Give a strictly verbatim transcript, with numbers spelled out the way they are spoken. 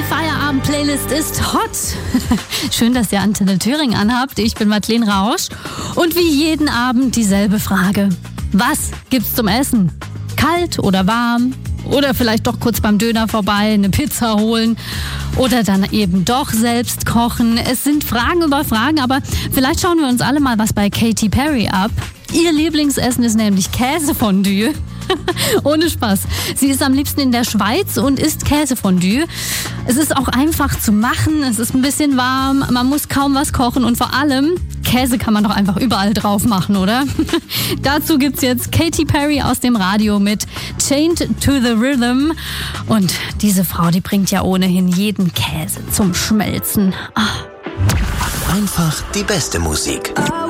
Die Feierabend-Playlist ist hot. Schön, dass ihr Antenne Thüringen anhabt. Ich bin Madeleine Rausch. Und wie jeden Abend dieselbe Frage. Was gibt's zum Essen? Kalt oder warm? Oder vielleicht doch kurz beim Döner vorbei, eine Pizza holen? Oder dann eben doch selbst kochen? Es sind Fragen über Fragen, aber vielleicht schauen wir uns alle mal was bei Katy Perry ab. Ihr Lieblingsessen ist nämlich Käsefondue. Ohne Spaß. Sie ist am liebsten in der Schweiz und isst Käsefondue. Es ist auch einfach zu machen, es ist ein bisschen warm, man muss kaum was kochen und vor allem, Käse kann man doch einfach überall drauf machen, oder? Dazu gibt's jetzt Katy Perry aus dem Radio mit Chained to the Rhythm. Und diese Frau, die bringt ja ohnehin jeden Käse zum Schmelzen. Ah. Einfach die beste Musik.